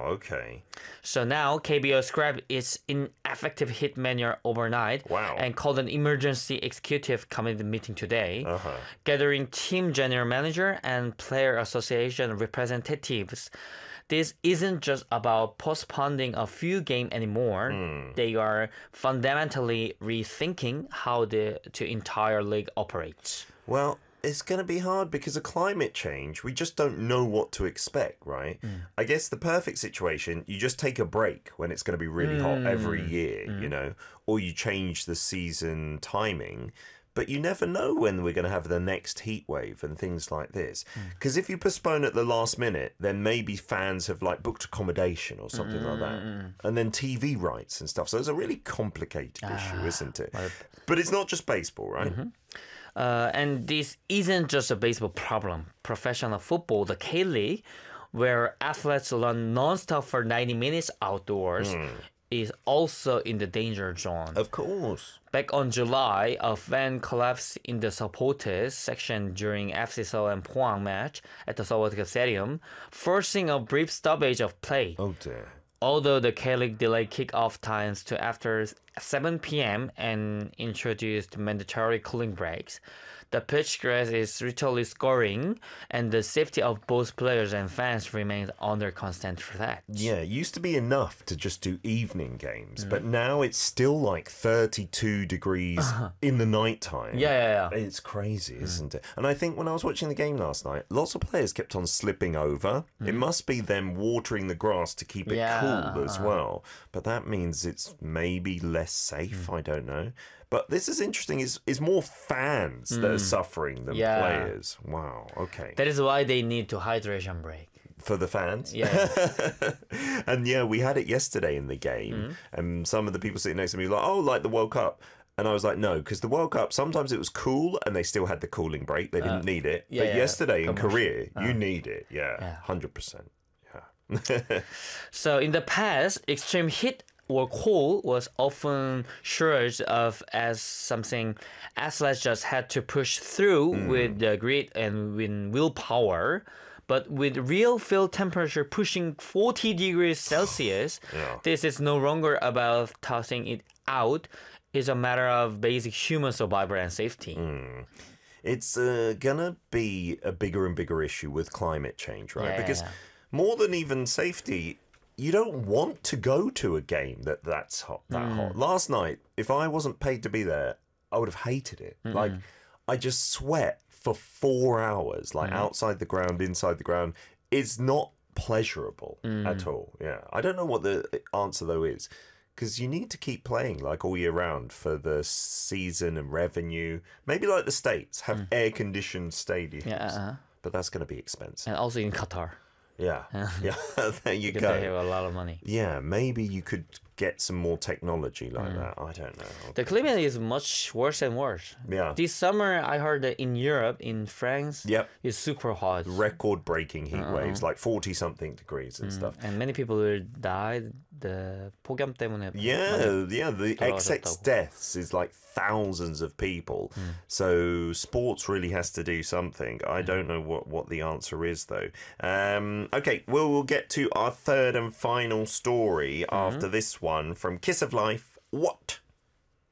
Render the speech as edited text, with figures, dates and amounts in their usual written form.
okay. So now KBO scrapped its ineffective heat manual overnight Wow. and called an emergency executive committee meeting today, Uh-huh. gathering team general manager and player association representatives. This isn't just about postponing a few games anymore. They are fundamentally rethinking how the entire league operates. Well, it's going to be hard because of climate change. We just don't know what to expect, right? I guess the perfect situation, you just take a break when it's going to be really hot every year, you know, or you change the season timing. But you never know when we're going to have the next heat wave and things like this. Because if you postpone at the last minute, then maybe fans have like booked accommodation or something like that. And then TV rights and stuff. So it's a really complicated issue, isn't it? But it's not just baseball, right? And this isn't just a baseball problem. Professional football, the K-League, where athletes run non-stop for 90 minutes outdoors, is also in the danger zone. Of course. Back on July, a fan collapsed in the supporters section during FC Seoul and Pohang match at the Seoul World Cup Stadium, forcing a brief stoppage of play. Oh dear. Although the K-League delayed kickoff times to after 7 p.m. and introduced mandatory cooling breaks, the pitch grass is literally scoring, and the safety of both players and fans remains under constant threat. Yeah, it used to be enough to just do evening games, but now it's still like 32 degrees in the nighttime. Yeah. It's crazy, isn't it? And I think when I was watching the game last night, lots of players kept on slipping over. It must be them watering the grass to keep it cool as well. But that means it's maybe less safe, I don't know. But this is interesting. It's more fans that are suffering than players. Wow, okay. That is why they need to hydration break. For the fans? Yeah. And yeah, we had it yesterday in the game. And some of the people sitting next to me were like, oh, like the World Cup. And I was like, no, because the World Cup, sometimes it was cool and they still had the cooling break. They didn't need it. But yesterday in Korea, you need it. Yeah. 100%. Yeah. So in the past, extreme heat or cold was often shirked of as something athletes just had to push through with the grit and with willpower. But with real field temperature pushing 40 degrees Celsius, this is no longer about tossing it out. It's a matter of basic human survival and safety. It's gonna be a bigger and bigger issue with climate change, right? Because more than even safety, you don't want to go to a game that's hot. Last night, if I wasn't paid to be there, I would have hated it. Like, I just sweat for 4 hours, like outside the ground, inside the ground. It's not pleasurable at all. Yeah, I don't know what the answer though is, because you need to keep playing like all year round for the season and revenue. Maybe like the States have air-conditioned stadiums, but that's going to be expensive. And also in Qatar. Yeah, there you go. They have a lot of money. Yeah, maybe you could get some more technology like that. I don't know. The climate is much worse and worse. Yeah. This summer, I heard that in Europe, in France, it's super hot. Record-breaking heat waves, like 40-something degrees and stuff. And many people will die. The 폭염 때문에. The excess deaths is like thousands of people. So sports really has to do something. I don't know what the answer is though. Okay, we'll get to our third and final story after this one from Kiss of Life. What